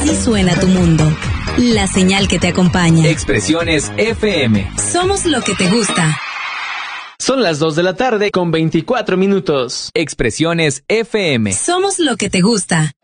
Así suena tu mundo. La señal que te acompaña. Expresiones FM. Somos lo que te gusta. Son las 2 de la tarde con 24 minutos. Expresiones FM. Somos lo que te gusta.